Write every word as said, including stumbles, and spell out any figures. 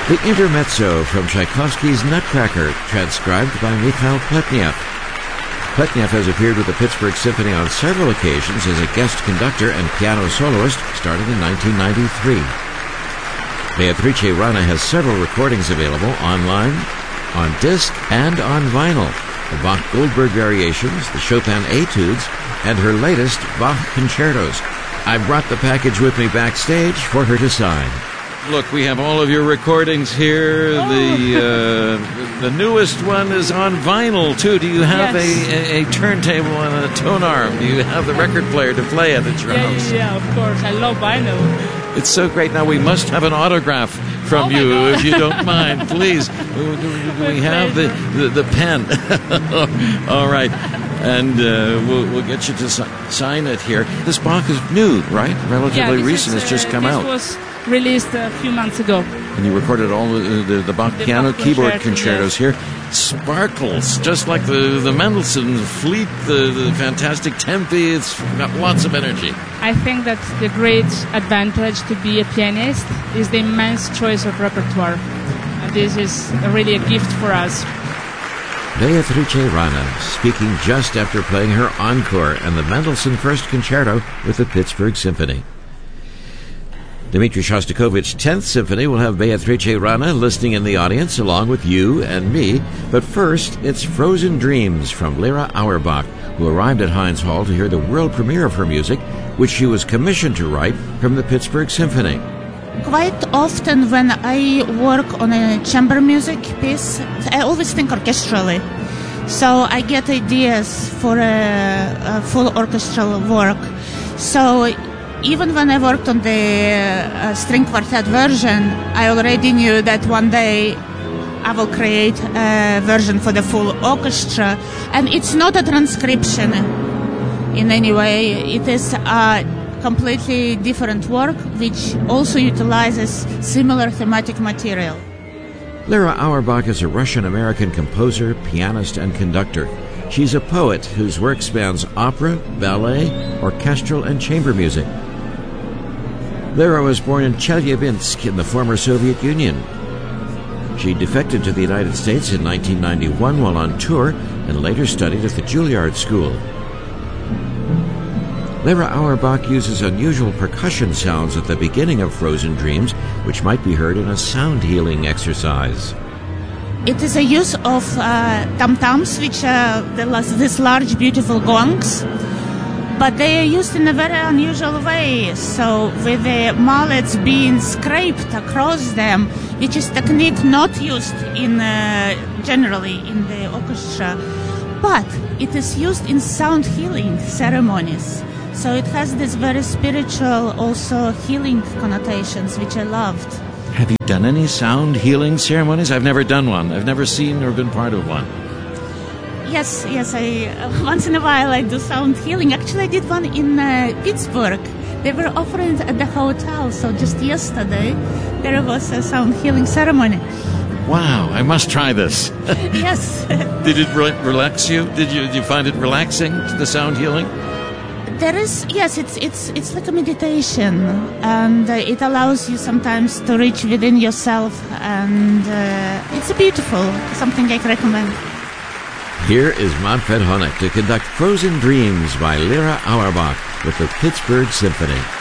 The Intermezzo from Tchaikovsky's Nutcracker, transcribed by Mikhail Pletnev. Pletnev has appeared with the Pittsburgh Symphony on several occasions as a guest conductor and piano soloist, starting in nineteen ninety-three. Beatrice Rana has several recordings available online, on disc, and on vinyl. The Bach-Goldberg Variations, the Chopin Etudes, and her latest Bach Concertos. I brought the package with me backstage for her to sign. Look, we have all of your recordings here. Oh. The uh, the newest one is on vinyl, too. Do you have yes. a, a, a turntable and a tone arm? Do you have the record player to play it at your yeah, house? Yeah, of course. I love vinyl. It's so great. Now, we must have an autograph from oh you, God. if you don't mind. Please. Do, do we have the, the, the pen? All right. And uh, we'll, we'll get you to si- sign it here. This Bach is new, right? Relatively yeah, recent. Is, it's just uh, come this out. Was released a few months ago. And you recorded all the, the, the Bach the piano Bach keyboard concerto, concertos yes. here. Sparkles, just like the, the Mendelssohn Fleet, the, the fantastic tempi. It's got lots of energy. I think that the great advantage to be a pianist is the immense choice of repertoire. And this is really a gift for us. Beatrice Rana, speaking just after playing her encore and the Mendelssohn First Concerto with the Pittsburgh Symphony. Dmitri Shostakovich's tenth Symphony will have Beatrice Rana listening in the audience along with you and me. But first, it's Frozen Dreams from Lera Auerbach, who arrived at Heinz Hall to hear the world premiere of her music, which she was commissioned to write from the Pittsburgh Symphony. Quite often when I work on a chamber music piece, I always think orchestrally. So I get ideas for a, a full orchestral work. So even when I worked on the uh, string quartet version, I already knew that one day I will create a version for the full orchestra. And it's not a transcription in any way. It is a completely different work which also utilizes similar thematic material. Lera Auerbach is a Russian-American composer, pianist, and conductor. She's a poet whose work spans opera, ballet, orchestral, and chamber music. Lera was born in Chelyabinsk in the former Soviet Union. She defected to the United States in nineteen ninety-one while on tour and later studied at the Juilliard School. Lera Auerbach uses unusual percussion sounds at the beginning of Frozen Dreams, which might be heard in a sound healing exercise. It is a use of uh, tam-tams, which are these large, beautiful gongs, but they are used in a very unusual way. So with the mallets being scraped across them, which is technique not used in uh, generally in the orchestra, but it is used in sound healing ceremonies. So it has this very spiritual, also healing connotations, which I loved. Have you done any sound healing ceremonies? I've never done one. I've never seen or been part of one. Yes, yes. I uh, once in a while I do sound healing. Actually, I did one in uh, Pittsburgh. They were offering it at the hotel. So just yesterday, there was a sound healing ceremony. Wow, I must try this. Yes. Did it re- relax you? Did you, did you find it relaxing, the sound healing? There is, yes, it's it's it's like a meditation, and uh, it allows you sometimes to reach within yourself, and uh, it's beautiful, something I recommend. Here is Manfred Honeck to conduct Frozen Dreams by Lera Auerbach with the Pittsburgh Symphony.